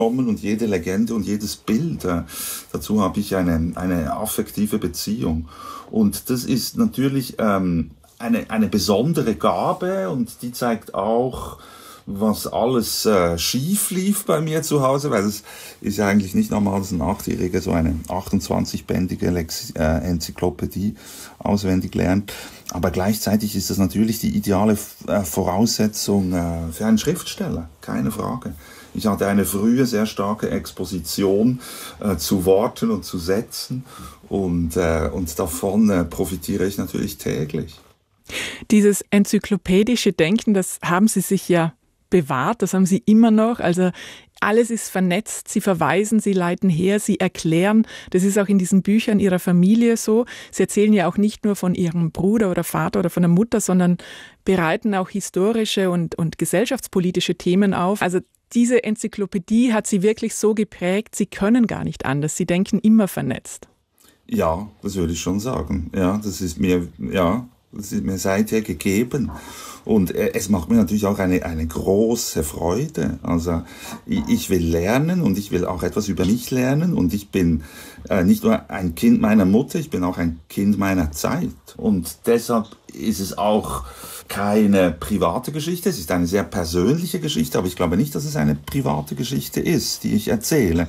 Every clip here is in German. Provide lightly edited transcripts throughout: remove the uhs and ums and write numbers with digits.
und jede Legende und jedes Bild, dazu habe ich eine affektive Beziehung. Und das ist natürlich eine besondere Gabe, und die zeigt auch, was alles schief lief bei mir zu Hause, weil es ist ja eigentlich nicht normal, dass ein Achtjähriger so eine 28-bändige Enzyklopädie auswendig lernt. Aber gleichzeitig ist das natürlich die ideale Voraussetzung für einen Schriftsteller, keine Frage. Ich hatte eine frühe, sehr starke Exposition zu Worten und zu Sätzen, und davon profitiere ich natürlich täglich. Dieses enzyklopädische Denken, das haben Sie sich ja bewahrt, das haben Sie immer noch. Also alles ist vernetzt, Sie verweisen, Sie leiten her, Sie erklären. Das ist auch in diesen Büchern Ihrer Familie so. Sie erzählen ja auch nicht nur von Ihrem Bruder oder Vater oder von der Mutter, sondern bereiten auch historische und gesellschaftspolitische Themen auf. Also diese Enzyklopädie hat Sie wirklich so geprägt, Sie können gar nicht anders. Sie denken immer vernetzt. Ja, das würde ich schon sagen. Ja, das ist mir seither gegeben. Und es macht mir natürlich auch eine große Freude. Also ich will lernen, und ich will auch etwas über mich lernen, und ich bin nicht nur ein Kind meiner Mutter, ich bin auch ein Kind meiner Zeit. Und deshalb ist es auch keine private Geschichte, es ist eine sehr persönliche Geschichte, aber ich glaube nicht, dass es eine private Geschichte ist, die ich erzähle.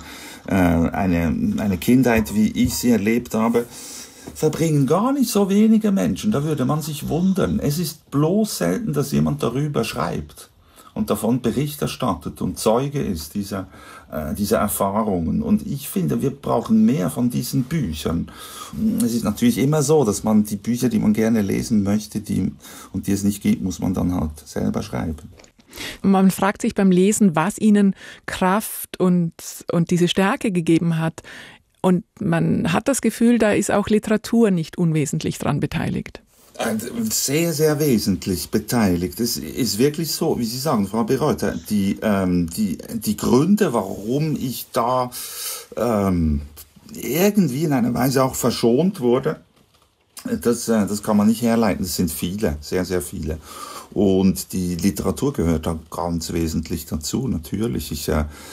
Eine Kindheit, wie ich sie erlebt habe, verbringen gar nicht so wenige Menschen. Da würde man sich wundern. Es ist bloß selten, dass jemand darüber schreibt und davon Bericht erstattet und Zeuge ist dieser Erfahrungen. Und ich finde, wir brauchen mehr von diesen Büchern. Es ist natürlich immer so, dass man die Bücher, die man gerne lesen möchte, die es nicht gibt, muss man dann halt selber schreiben. Man fragt sich beim Lesen, was Ihnen Kraft und diese Stärke gegeben hat. Und man hat das Gefühl, da ist auch Literatur nicht unwesentlich dran beteiligt. Sehr, sehr wesentlich beteiligt. Es ist wirklich so, wie Sie sagen, Frau Bereuter, die Gründe, warum ich da irgendwie in einer Weise auch verschont wurde, das kann man nicht herleiten. Das sind viele, sehr, sehr viele. Und die Literatur gehört da ganz wesentlich dazu, natürlich.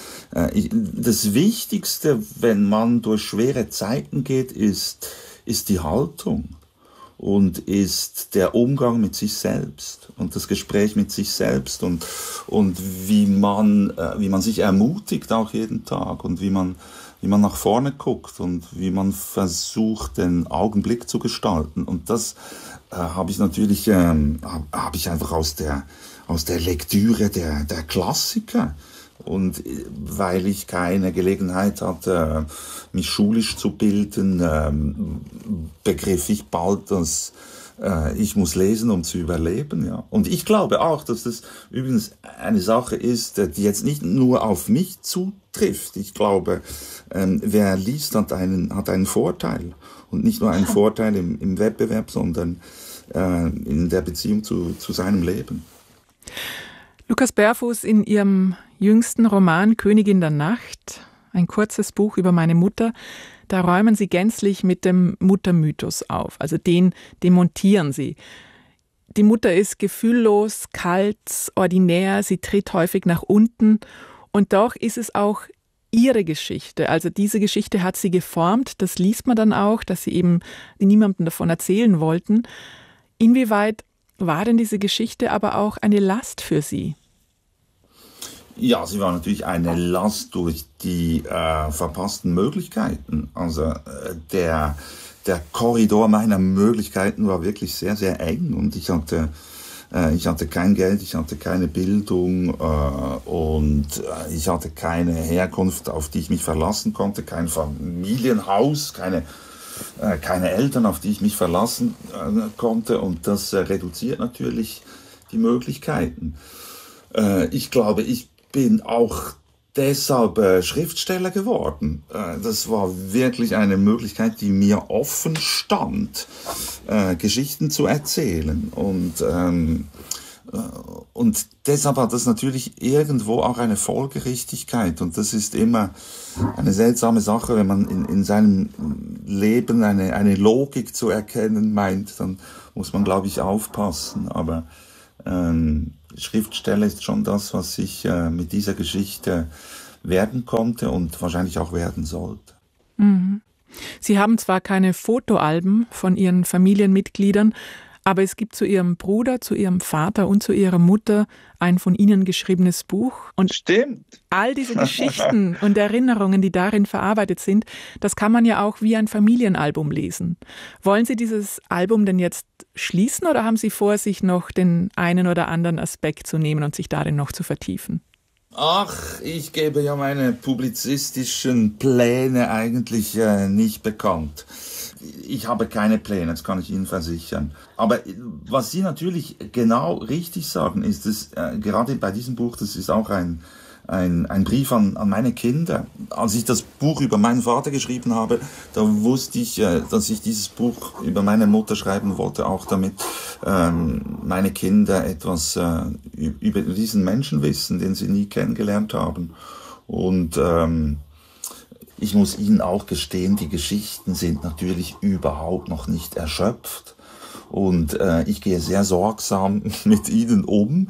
Das Wichtigste, wenn man durch schwere Zeiten geht, ist die Haltung und ist der Umgang mit sich selbst und das Gespräch mit sich selbst und wie man sich ermutigt auch jeden Tag und wie man nach vorne guckt und wie man versucht, den Augenblick zu gestalten. Und das habe ich natürlich einfach aus der Lektüre der Klassiker. Und weil ich keine Gelegenheit hatte, mich schulisch zu bilden, begriff ich bald, dass ich muss lesen, um zu überleben. Ja. Und ich glaube auch, dass das übrigens eine Sache ist, die jetzt nicht nur auf mich zutrifft. Ich glaube, wer liest, hat einen Vorteil. Und nicht nur einen Vorteil im Wettbewerb, sondern in der Beziehung zu seinem Leben. Lukas Berfuß, in Ihrem jüngsten Roman Königin der Nacht, ein kurzes Buch über meine Mutter, da räumen Sie gänzlich mit dem Muttermythos auf, also den demontieren Sie. Die Mutter ist gefühllos, kalt, ordinär, sie tritt häufig nach unten und doch ist es auch ihre Geschichte. Also diese Geschichte hat sie geformt, das liest man dann auch, dass sie eben niemandem davon erzählen wollten. Inwieweit war denn diese Geschichte aber auch eine Last für Sie? Ja, sie war natürlich eine Last durch die verpassten Möglichkeiten. Also der Korridor meiner Möglichkeiten war wirklich sehr, sehr eng und ich hatte kein Geld, ich hatte keine Bildung und ich hatte keine Herkunft, auf die ich mich verlassen konnte, kein Familienhaus, keine Eltern, auf die ich mich verlassen konnte, und das reduziert natürlich die Möglichkeiten. Ich glaube, ich bin auch deshalb Schriftsteller geworden. Das war wirklich eine Möglichkeit, die mir offen stand, Geschichten zu erzählen. Und deshalb hat das natürlich irgendwo auch eine Folgerichtigkeit. Und das ist immer eine seltsame Sache, wenn man in seinem Leben eine Logik zu erkennen meint, dann muss man, glaube ich, aufpassen. Aber Schriftsteller ist schon das, was ich mit dieser Geschichte werden konnte und wahrscheinlich auch werden sollte. Mhm. Sie haben zwar keine Fotoalben von Ihren Familienmitgliedern, aber es gibt zu Ihrem Bruder, zu Ihrem Vater und zu Ihrer Mutter ein von Ihnen geschriebenes Buch. Und Stimmt. all diese Geschichten und Erinnerungen, die darin verarbeitet sind, das kann man ja auch wie ein Familienalbum lesen. Wollen Sie dieses Album denn jetzt schließen oder haben Sie vor, sich noch den einen oder anderen Aspekt zu nehmen und sich darin noch zu vertiefen? Ach, ich gebe ja meine publizistischen Pläne eigentlich nicht bekannt. Ich habe keine Pläne, das kann ich Ihnen versichern. Aber was Sie natürlich genau richtig sagen, ist, dass gerade bei diesem Buch, das ist auch ein Brief an meine Kinder. Als ich das Buch über meinen Vater geschrieben habe, da wusste ich, dass ich dieses Buch über meine Mutter schreiben wollte, auch damit meine Kinder etwas über diesen Menschen wissen, den sie nie kennengelernt haben. Und ich muss Ihnen auch gestehen, die Geschichten sind natürlich überhaupt noch nicht erschöpft. Und ich gehe sehr sorgsam mit ihnen um,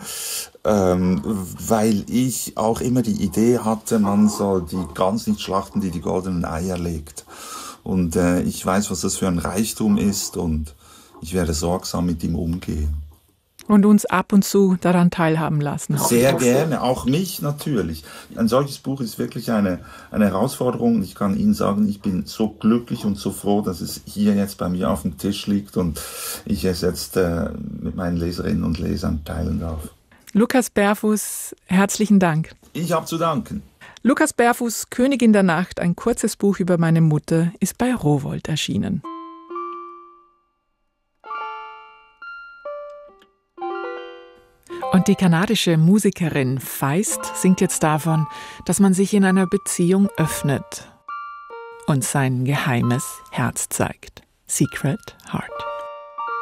weil ich auch immer die Idee hatte, man soll die Gans nicht schlachten, die die goldenen Eier legt. Und ich weiß, was das für ein Reichtum ist und ich werde sorgsam mit ihm umgehen. Und uns ab und zu daran teilhaben lassen. Sehr gerne, auch mich natürlich. Ein solches Buch ist wirklich eine Herausforderung. Ich kann Ihnen sagen, ich bin so glücklich und so froh, dass es hier jetzt bei mir auf dem Tisch liegt und ich es jetzt mit meinen Leserinnen und Lesern teilen darf. Lukas Berfuss, herzlichen Dank. Ich habe zu danken. Lukas Berfuss, Königin der Nacht, ein kurzes Buch über meine Mutter, ist bei Rowohlt erschienen. Und die kanadische Musikerin Feist singt jetzt davon, dass man sich in einer Beziehung öffnet und sein geheimes Herz zeigt. Secret Heart.